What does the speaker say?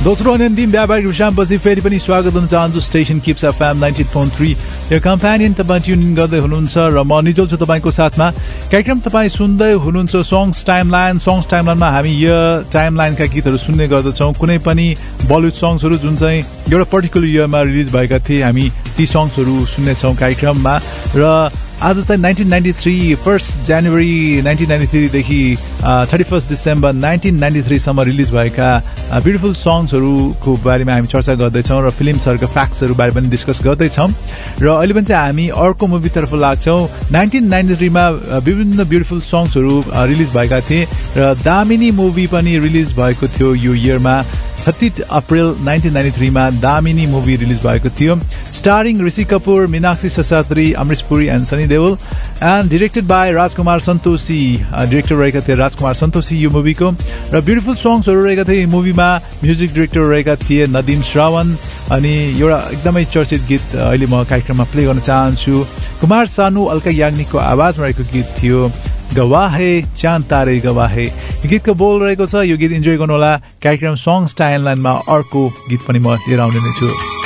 दोस्रो अनि अन्तिम व्यापारिक विश्रामपछि फेरि पनि स्वागत गर्न चाहन्छु स्टेशन किप्स एफएम 98.3 यो कम्प्यानियन तपाईँ ट्युन इन गर्दै हुनुहुन्छ र म निजोल छु तपाईँको साथमा। कार्यक्रम तपाईँ सुन्दै हुनुहुन्छ सङ्ग्स टाइमलाइनमा हामी यो टाइमलाइनका गीतहरू सुन्ने गर्दछौँ। कुनै पनि बलिउड सङ्ग्सहरू जुन चाहिँ एउटा पर्टिकुलर इयरमा रिलिज भएका थिए हामी ती सङ्ग्सहरू सुन्नेछौँ कार्यक्रममा। र आज चाहिँ 1993 1 जनवरी 1993 देखि 31 डिसेम्बर 1993 सम्म रिलिज भएका ब्युटिफुल सङ्ग्सहरूको बारेमा हामी चर्चा गर्दैछौँ र फिल्मसहरूका फ्याक्ट्सहरू बारे पनि डिस्कस गर्दैछौँ। र अहिले पनि चाहिँ हामी अर्को मुभीतर्फ लाग्छौँ। 1993 मा विभिन्न ब्युटिफुल सङ्ग्सहरू रिलिज भएका थिए र दामिनी मुभी पनि रिलिज भएको थियो यो इयरमा। 30 अप्रिल 1993 मा दामिनी मुभी रिलिज भएको थियो। Starting Rishi Kapoor, Meenakshi ससात्री, Amrish Puri and Sunny Deol and directed by Rajkumar Santoshi. Director रहेका थिए राजकुमार सन्तोषी यो मुभीको। र ब्युटिफुल सङ्ग्सहरू रहेका थिए यो मुभीमा। म्युजिक डिरेक्टर रहेका थिए नदीम श्रावण। अनि एउटा एकदमै चर्चित गीत अहिले म कार्यक्रममा प्ले गर्न चाहन्छु। कुमार सानु, अलका याग्निकको आवाजमा रहेको गीत थियो गवाहे चाँद तारे गवाहे। यो गीतको बोल रहेको छ। यो गीत इन्जोय गर्नुहोला। कार्यक्रम सङ्ग्स टाइमलाइनमा अर्को गीत पनि म लिएर आउने नै छु।